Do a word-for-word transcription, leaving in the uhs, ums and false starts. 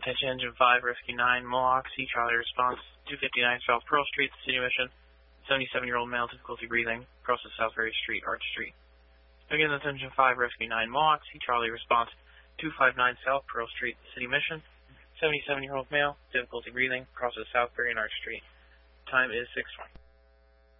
Attention Engine five, Rescue nine, Mohawk, Sea Charlie response, two fifty-nine South Pearl Street, City Mission, seventy-seven-year-old male, difficulty breathing, crosses Southbury Street, Arch Street. Again, that's Engine five, Rescue nine, Mohawk, Sea Charlie response, two fifty-nine South Pearl Street, City Mission, seventy-seven-year-old male, difficulty breathing, crosses Southbury and Arch Street. Time is six twenty.